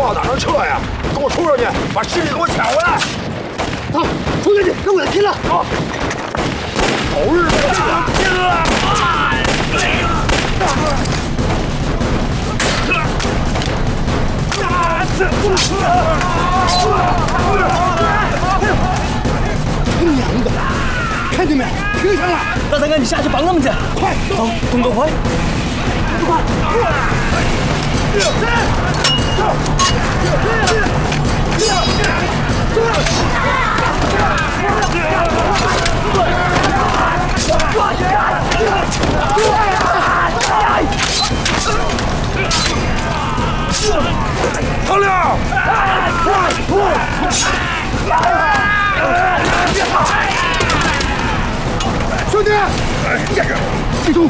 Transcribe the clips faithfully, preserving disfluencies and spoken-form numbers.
哪能撤呀？跟我冲上去，把尸体给我抢回来！ 走，冲上去，跟我拼了！ 走！狗日的，拼了！ 他娘的！看见没？停上了！ 大三哥，你下去帮他们去！ 快走，动作快！ 快！ 唐亮！ 兄弟，记住！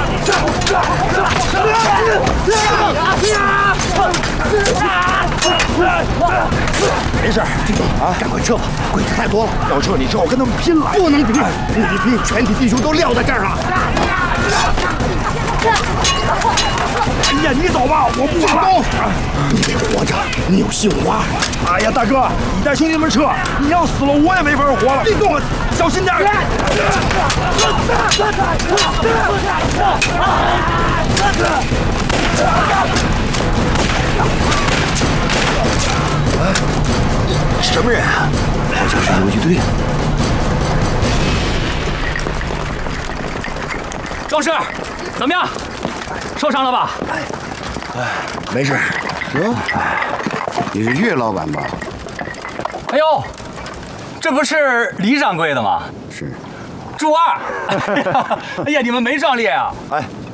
没事，记住啊，赶快撤吧，鬼子太多了，要撤你撤，我跟他们拼了！ 不能拼，不一拼，全体弟兄都撂在这儿了。 哎呀，你走吧，我不走了。 你得活着，你有杏花。 哎呀，大哥，你带兄弟们撤，你要死了，我也没法活了。你给我小心点！什么人啊？好像是游击队。 壮士，怎么样？受伤了吧？ 哎，没事。 哟，你是岳老板吧？ 哎呦，这不是李掌柜的吗？ 是。 朱二，哎呀，你们没壮烈啊！ 哎，